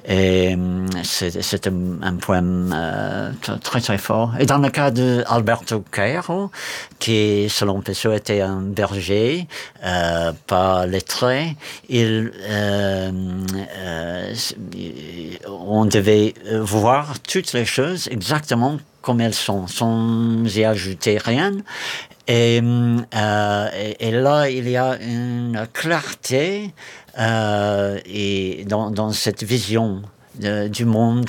Et c'est un poème très très fort. Et dans le cas de Alberto Cairo, qui selon Pessoa était un berger, pas lettré, on devait voir toutes les choses exactement comme elles sont, sans y ajouter rien. Et là, il y a une clarté et dans cette vision du monde.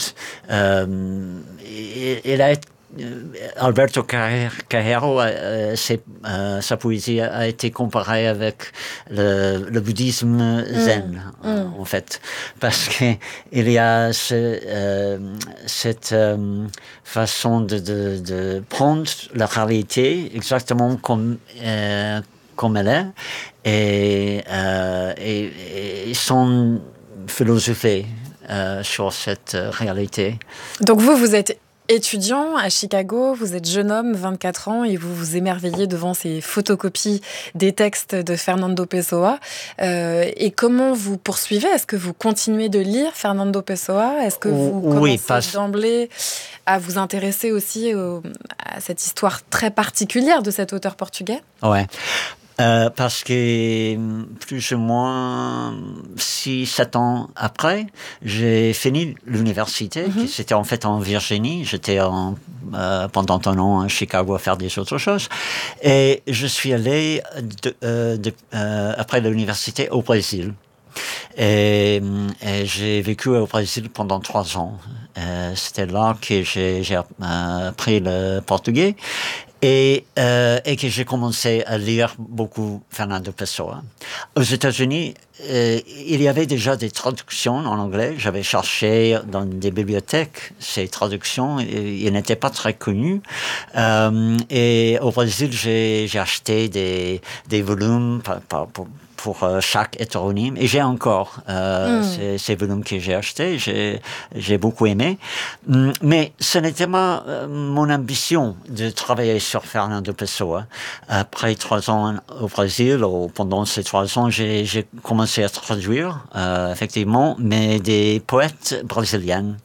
Alberto Cairo, sa poésie a été comparée avec le bouddhisme zen, en fait, parce qu'il y a cette façon de prendre la réalité exactement comme elle est, et sans philosopher sur cette réalité. Donc vous êtes étudiant à Chicago, vous êtes jeune homme, 24 ans, et vous vous émerveillez devant ces photocopies des textes de Fernando Pessoa. Et comment vous poursuivez ? Est-ce que vous continuez de lire Fernando Pessoa ? Est-ce que vous commencez d'emblée à vous intéresser aussi à cette histoire très particulière de cet auteur portugais ? Ouais. Parce que plus ou moins 6-7 ans après, j'ai fini l'université, qui c'était en fait en Virginie. J'étais pendant un an à Chicago à faire des autres choses. Et je suis allé après l'université au Brésil. Et j'ai vécu au Brésil pendant 3 ans. C'était là que j'ai appris le portugais. Et que j'ai commencé à lire beaucoup Fernando Pessoa. Aux États-Unis, il y avait déjà des traductions en anglais. J'avais cherché dans des bibliothèques ces traductions. Ils n'étaient pas très connus. Et au Brésil, j'ai acheté des volumes pour chaque hétéronyme. Et j'ai encore ces volumes que j'ai achetés. J'ai beaucoup aimé. Mais ce n'était pas mon ambition de travailler sur Fernando Pessoa. Après 3 ans au Brésil, pendant ces 3 ans, j'ai commencé à traduire, effectivement, mais des poètes brésiliennes.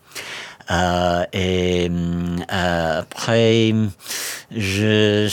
Et après, j'ai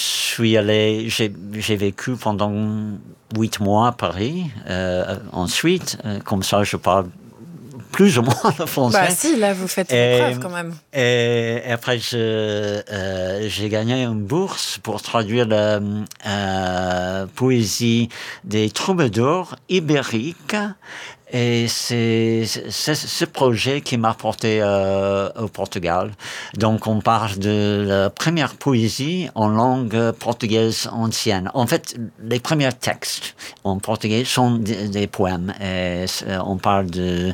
vécu pendant 8 mois à Paris. Ensuite, comme ça, je parle plus ou moins le français. Bah si, là, vous faites vos preuves quand même. Et après, j'ai gagné une bourse pour traduire la poésie des troubadours ibériques. Et c'est ce projet qui m'a porté au Portugal. Donc, on parle de la première poésie en langue portugaise ancienne. En fait, les premiers textes en portugais sont des poèmes. Et on parle du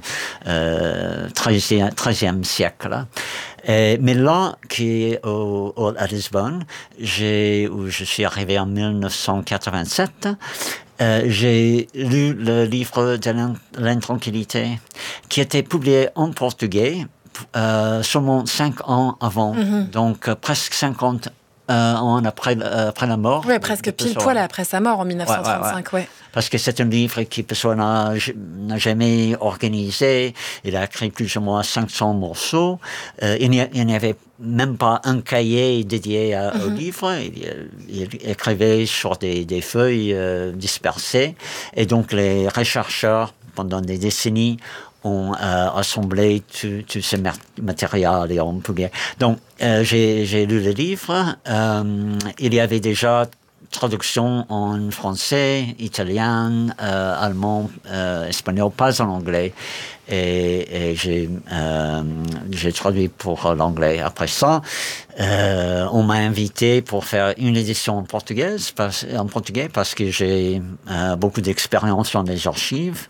13e siècle. Mais là, à Lisbonne, où je suis arrivé en 1987, j'ai lu le livre de l'intranquillité, qui était publié en portugais seulement 5 ans avant, donc presque 50 ans après la mort. Oui, presque pile poil après sa mort en 1935, ouais. Parce que c'est un livre que Pessoa n'a jamais organisé. Il a écrit plus ou moins 500 morceaux. Il n'y avait même pas un cahier dédié au livre. Il écrivait sur des feuilles dispersées. Et donc, les chercheurs, pendant des décennies, ont assemblé tout ce matériel et ont publié. Donc, j'ai lu le livre. Il y avait déjà traduction en français, italien, allemand, espagnol, pas en anglais. Et j'ai traduit pour l'anglais. Après ça, on m'a invité pour faire une édition en portugais parce que j'ai beaucoup d'expérience dans les archives.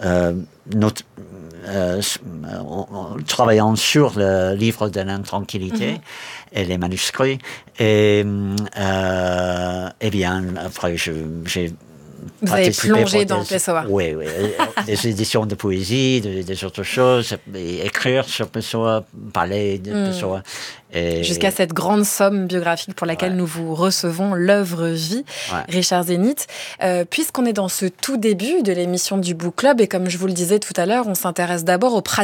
Travaillant sur le livre de l'intranquillité et les manuscrits. Et bien, après, j'ai Vous avez plongé dans Pessoa. Oui. Des éditions de poésie, des autres choses, écrire sur Pessoa, parler de Pessoa. Jusqu'à cette grande somme biographique pour laquelle nous vous recevons, l'œuvre vie, Richard Zénith. Puisqu'on est dans ce tout début de l'émission du Book Club, et comme je vous le disais tout à l'heure, on s'intéresse d'abord aux pratiques